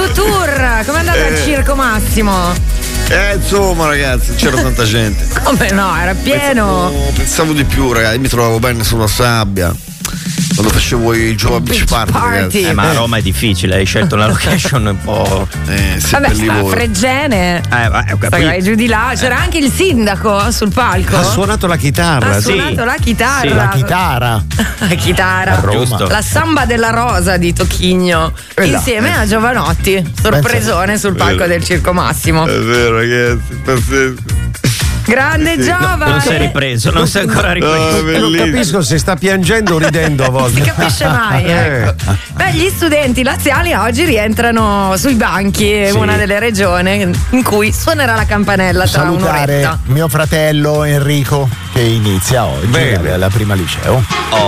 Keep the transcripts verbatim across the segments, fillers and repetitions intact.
tour, com'è andato Eh. al Circo Massimo? Eh, insomma, ragazzi, c'era tanta gente. Come no, era pieno. Pensavo, pensavo di più, ragazzi. Mi trovavo bene sulla sabbia. Quando facevo i Giova Beach Party, ragazzi. Eh, ma a Roma è difficile, hai scelto una location un po'. Eh, sì, Vabbè, per lì sta a voi. Fregene. Eh, va, ho Sai, capito. vai giù di là. C'era anche il sindaco sul palco. Ha suonato la chitarra. Ha sì. suonato la chitarra. Sì, la chitarra. La chitarra. A Roma. Giusto. La samba della rosa di Tocchigno. Eh là, insieme eh. a Giovanotti. Sorpresone sul palco Vero. del Circo Massimo. È vero, ragazzi, pazzesco. Grande Sì. Giova. Non sei ripreso, non sei ancora ripreso. No, Non bellissimo. capisco se sta piangendo o ridendo a volte. Si capisce mai, ecco. Beh, gli studenti laziali oggi rientrano sui banchi, è Sì. una delle regioni in cui suonerà la campanella tra Salutare un'oretta. mio fratello Enrico che inizia oggi Bene. alla prima liceo.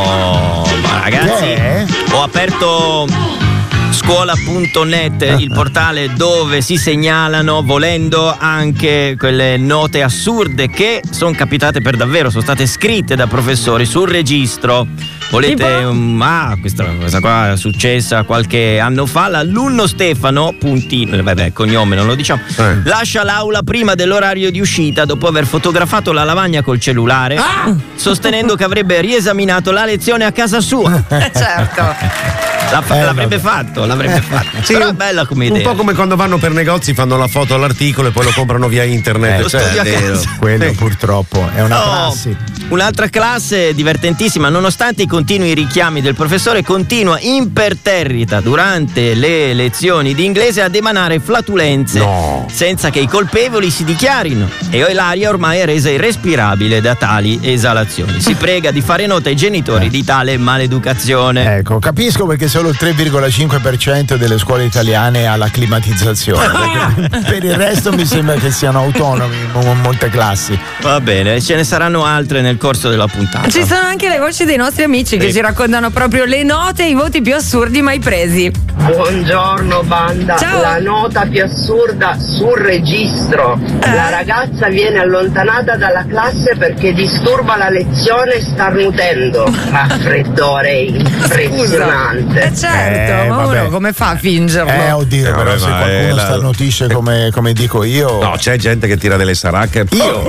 Oh, ma ragazzi, Che è? ho aperto scuola punto net, il portale dove si segnalano, volendo, anche quelle note assurde che sono capitate per davvero, sono state scritte da professori sul registro. Volete Tipo? um, ah, questa, questa qua è successa qualche anno fa. L'alunno Stefano, puntino, vabbè, cognome non lo diciamo, Eh. lascia l'aula prima dell'orario di uscita dopo aver fotografato la lavagna col cellulare, sostenendo che avrebbe riesaminato la lezione a casa sua. Eh, certo. La fa- Eh, l'avrebbe vabbè. fatto, l'avrebbe fatto. Sì, Però è un- bella come Un idea. po' come quando vanno per negozi, fanno la foto all'articolo e poi lo comprano via internet. Lo Cioè, studio a è vero. casa. Quello Sì. purtroppo è una Oh, prassi. un'altra classe divertentissima, nonostante i continui richiami del professore, continua imperterrita durante le lezioni di inglese ad emanare flatulenze No. senza che i colpevoli si dichiarino, e l'aria ormai è resa irrespirabile da tali esalazioni. Si prega di fare nota ai genitori di tale maleducazione. Ecco, capisco perché solo il tre virgola cinque per cento delle scuole italiane ha la climatizzazione. Perché per il resto mi sembra che siano autonomi mo- molte classi. Va bene, ce ne saranno altre nel corso della puntata. Ci sono anche le voci dei nostri amici che Sì. ci raccontano proprio le note e i voti più assurdi mai presi. Buongiorno banda, Ciao. la nota più assurda sul registro. La ragazza viene allontanata dalla classe perché disturba la lezione starnutendo. Raffreddore impressionante. Eh certo, Eh, ma vabbè. uno come fa a fingerlo? Eh, oddio, Eh, però vabbè, se ma qualcuno è la- starnutisce come, come dico io. No, c'è gente che tira delle saracche. Io.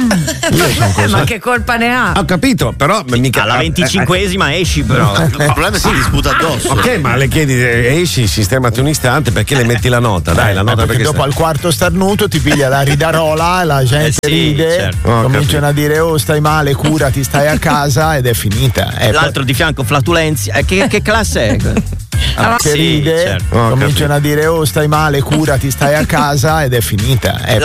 io sono Eh, così. ma che colpa ne ha? Ho capito, però mica. Alla venticinquesima esci però. Il problema è che si disputa addosso. Ok, ma le chiedi, eh, esci, sistemati un istante, perché le metti la nota? Dai, la Eh, nota perché perché dopo sta- al quarto starnuto ti piglia la ridarola, la gente Eh sì, ride, certo. Ho cominciano a dire oh stai male, curati, stai a casa ed è finita. Eh, L'altro di fianco flatulenzi. Eh, che, che classe è? poi che sì, ride, certo. Ho cominciano a dire oh stai male, curati, stai a casa ed è finita. Eh,